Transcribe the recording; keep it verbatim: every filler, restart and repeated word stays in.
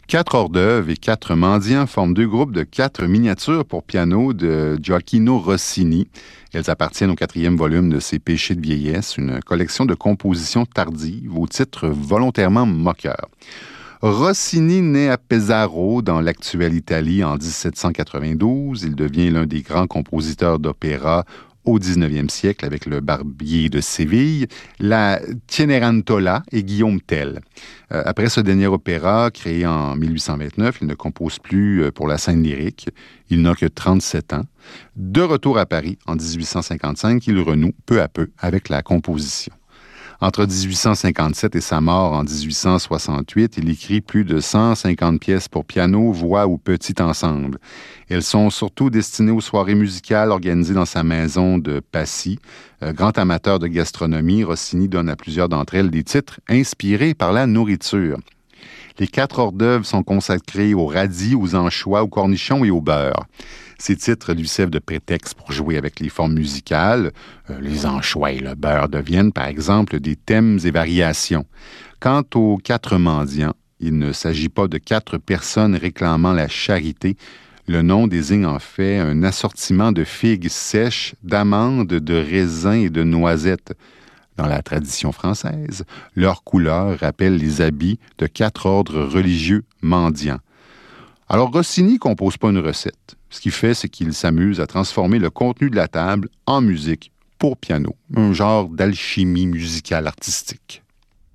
Quatre hors-d'œuvre et quatre mendiants forment deux groupes de quatre miniatures pour piano de Gioacchino Rossini. Elles appartiennent au quatrième volume de ses Péchés de vieillesse, une collection de compositions tardives au titre volontairement moqueur. Rossini naît à Pesaro, dans l'actuelle Italie, en dix-sept cent quatre-vingt-douze. Il devient l'un des grands compositeurs d'opéra au dix-neuvième siècle avec le Barbier de Séville, la Cenerentola et Guillaume Tell. Euh, après ce dernier opéra, créé en mille huit cent vingt-neuf, il ne compose plus pour la scène lyrique. Il n'a que trente-sept ans. De retour à Paris en dix-huit cent cinquante-cinq, il renoue peu à peu avec la composition. Entre dix-huit cent cinquante-sept et sa mort en dix-huit cent soixante-huit, il écrit plus de cent cinquante pièces pour piano, voix ou petit ensemble. Elles sont surtout destinées aux soirées musicales organisées dans sa maison de Passy. Euh, grand amateur de gastronomie, Rossini donne à plusieurs d'entre elles des titres inspirés par la nourriture. Les quatre hors-d'œuvre sont consacrés aux radis, aux anchois, aux cornichons et au beurre. Ces titres lui servent de prétexte pour jouer avec les formes musicales. Euh, les anchois et le beurre deviennent, par exemple, des thèmes et variations. Quant aux quatre mendiants, il ne s'agit pas de quatre personnes réclamant la charité. Le nom désigne en fait un assortiment de figues sèches, d'amandes, de raisins et de noisettes. Dans la tradition française, leur couleur rappelle les habits de quatre ordres religieux mendiants. Alors Rossini ne compose pas une recette. Ce qu'il fait, c'est qu'il s'amuse à transformer le contenu de la table en musique pour piano, un genre d'alchimie musicale artistique.